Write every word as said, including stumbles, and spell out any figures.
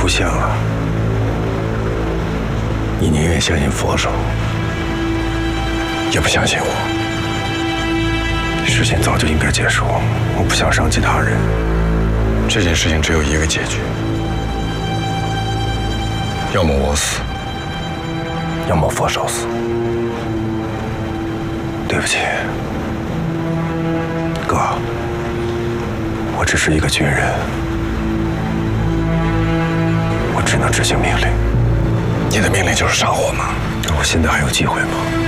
出现了，你宁愿相信佛手，也不相信我。事情早就应该结束，我不想伤及他人。这件事情只有一个结局，要么我死，要么佛手死。对不起，哥，我只是一个军人，我只能执行命令。你的命令就是杀我吗？我现在还有机会吗？